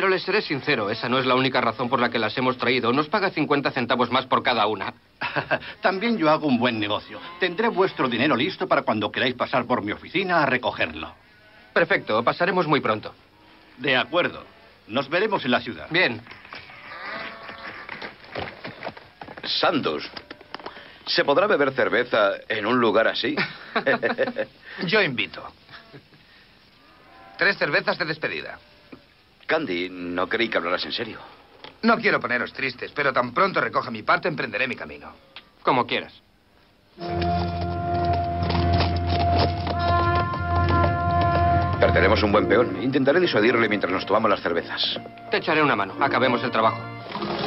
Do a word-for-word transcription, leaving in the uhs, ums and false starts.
les seré sincero, esa no es la única razón por la que las hemos traído. Nos paga cincuenta centavos más por cada una. También yo hago un buen negocio. Tendré vuestro dinero listo para cuando queráis pasar por mi oficina a recogerlo. Perfecto, pasaremos muy pronto. De acuerdo. Nos veremos en la ciudad. Bien. Sandus, ¿se podrá beber cerveza en un lugar así? Yo invito. Tres cervezas de despedida. Candy, no creí que hablaras en serio. No quiero poneros tristes, pero tan pronto recoja mi parte, emprenderé mi camino. Como quieras. Perderemos un buen peón. Intentaré disuadirle mientras nos tomamos las cervezas. Te echaré una mano. Acabemos el trabajo.